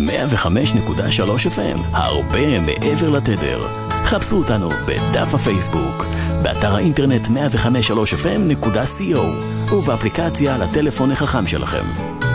105.3 FM, הרבה מעבר לתדר. חפשו אותנו בדף הפייסבוק, באתר האינטרנט 105.3fm.co ובאפליקציה לטלפון החכם שלכם.